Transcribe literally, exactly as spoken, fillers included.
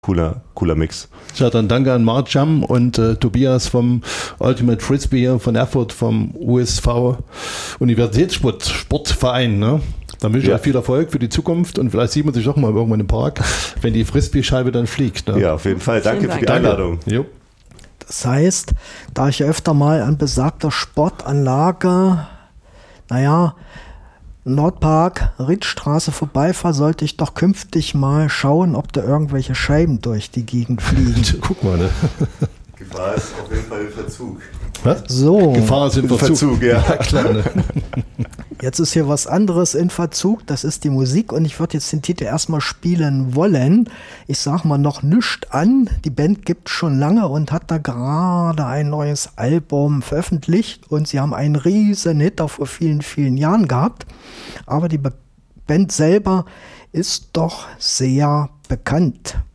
cooler, cooler Mix. Ja, dann danke an Mark Jam und äh, Tobias vom Ultimate Frisbee von Erfurt, vom U S V Universitätssport Sportverein. Ne? Dann wünsche ich Ja. euch viel Erfolg für die Zukunft und vielleicht sieht man sich doch mal irgendwann im Park, wenn die Frisbee-Scheibe dann fliegt. Ne? Ja, auf jeden Fall. Danke Vielen für die Dank. Einladung. Jo. Das heißt, da ich öfter mal an besagter Sportanlage, naja, Nordpark, Rittstraße vorbeifahre, sollte ich doch künftig mal schauen, ob da irgendwelche Scheiben durch die Gegend fliegen. Guck mal, ne? Gefahr ist auf jeden Fall in Verzug. Was? So, Gefahr ist in In Verzug. Verzug, ja. Ja, klar, ne? jetzt ist hier was anderes in Verzug, das ist die Musik und ich würde jetzt den Titel erstmal spielen wollen. Ich sag mal noch nichts an, die Band gibt schon lange und hat da gerade ein neues Album veröffentlicht und sie haben einen riesen Hit auch vor vielen, vielen Jahren gehabt, aber die Be- Band selber ist doch sehr bekannt.